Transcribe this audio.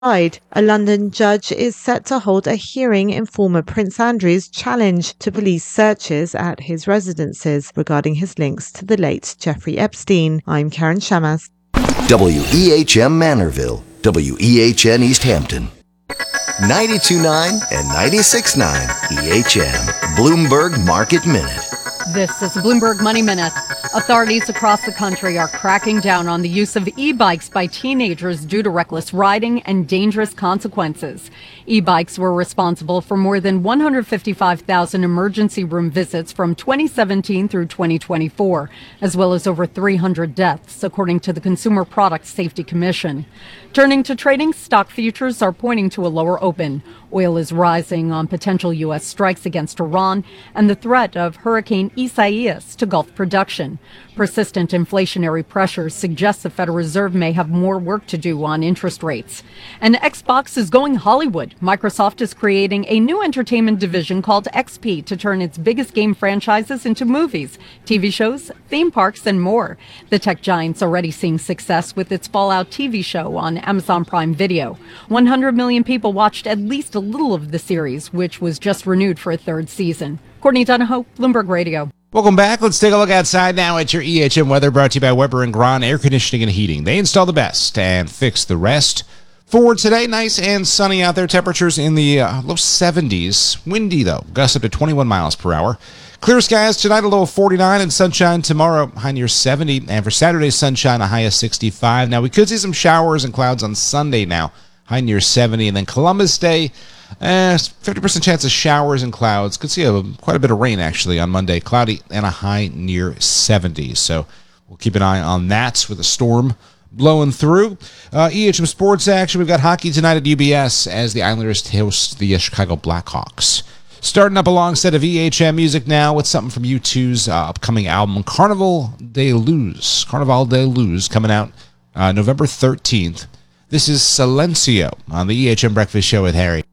A London judge is set to hold a hearing in former Prince Andrew's challenge to police searches at his residences regarding his links to the late Jeffrey Epstein. I'm Karen Shamas. WEHM Manorville, WEHN East Hampton. 92.9 and 96.9 EHM. Bloomberg Market Minute. This is Bloomberg Money Minute. Authorities across the country are cracking down on the use of e-bikes by teenagers due to reckless riding and dangerous consequences. E-bikes were responsible for more than 155,000 emergency room visits from 2017 through 2024, as well as over 300 deaths, according to the Consumer Product Safety Commission. Turning to trading, stock futures are pointing to a lower open. Oil is rising on potential U.S. strikes against Iran and the threat of Hurricane Isaias to Gulf production. Persistent inflationary pressures suggest the Federal Reserve may have more work to do on interest rates. And Xbox is going Hollywood. Microsoft is creating a new entertainment division called XP to turn its biggest game franchises into movies, TV shows, theme parks, and more. The tech giant's already seeing success with its Fallout TV show on Amazon Prime Video. 100 million people watched at least a little of the series, which was just renewed for a third season. Courtney Donahoe, Bloomberg Radio. Welcome back. Let's take a look outside now at your EHM weather, brought to you by Weber and Gron Air Conditioning and Heating. They install the best and fix the rest. For today, nice and sunny out there. Temperatures in the low 70s. Windy, though. Gusts up to 21 miles per hour. Clear skies tonight, a low of 49, and sunshine tomorrow, high near 70. And for Saturday, sunshine, a high of 65. Now, we could see some showers and clouds on Sunday now, high near 70. And then Columbus Day, 50% chance of showers and clouds. Could see quite a bit of rain, actually, on Monday. Cloudy and a high near 70. So we'll keep an eye on that with a storm blowing through. EHM sports action. We've got hockey tonight at UBS as the Islanders host the Chicago Blackhawks. Starting up a long set of EHM music now with something from U2's upcoming album, Carnaval de Luz. Carnaval de Luz coming out November 13th. This is Silencio on the EHM Breakfast Show with Harry.